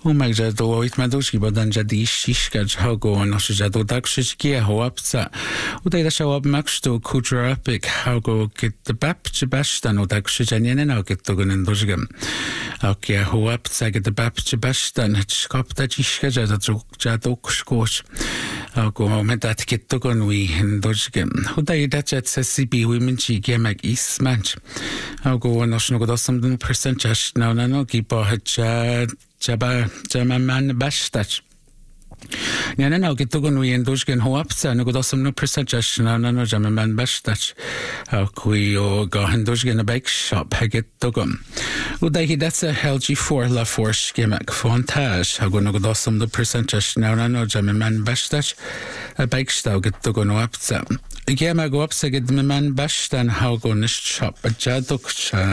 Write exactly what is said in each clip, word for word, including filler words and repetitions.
Umagja do itmaduski badan jadi shishkaj hago nosh jado dakshiki hoapsa. Uday shawab makshto kudrapik hago get the bap jabashtan udakshijanyen and algetogun and dojgam. Okay, hoapsa get the bap jabashtan skopta jishkaja jadok skoch. Hago medat getogun we and dojgam. Uday dachat sesibi women chi gemak ismanch. Hago nosh no godosam percent jash now no gipa hajad. Jaba jama man bastach. Nana now get to go we and dojgen hoapsa no godosam no percentage no no jama man bastach. How kui o go and dojgen a bike shop get to go. Uday that's a L G four la four schemak fontage. How go no godosam the percentage no no jama man bastach. A bike style get to go no apsa. Gema go upsa get me man bashtan how go nish shop a jadok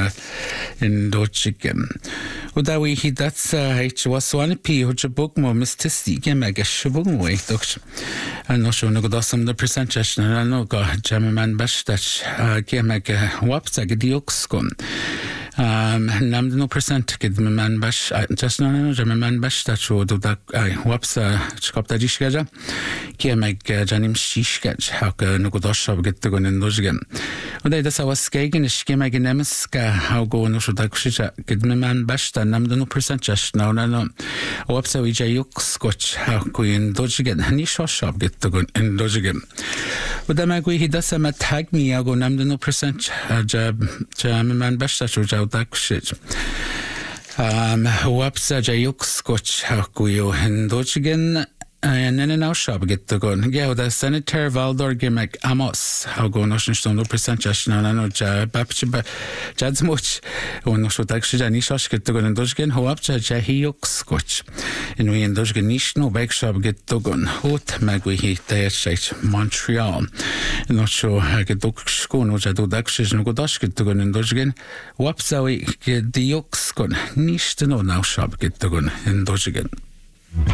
in dojgen. Udawi he that's H was one P which a book more mystici gema geshabung way doks. And no show no godosam the percentage and no go jamaman bashtach gema wapsa gedioxcon. Um, nam no percent get me man bash just no no jamaman bashtach or do that wapsa skopta dishgaja. Gema janim shishgaj how no godoshab get to go in dojgen. Uday that's our skagen is gema genemeska how go no should daksha get me man bashtan. Nam no percent just no no no. Wapsa we jayuk scotch how queen dojgen. Ni shop get to go in dojgen. But the magui he does a tag me I go nam no percent jab jam man bashta show that shit. Um wapsa jayuk scotch how quio in dojgen. And then now shop get to go. Yeah, the Senator Valdor Gimek Amos. How go no no percent just no no ja bapchi jad's much. When no should actually any shosh get to go and dojgen ho up ja hiok scotch. And we in dojgen nish no bike shop get to go. Hot magui he day at Montreal. And not sure I get dok school no jadu dakshish no go dosh get to go and dojgen. Wapsa we get the yok scon. Nish to no now shop get to go and dojgen.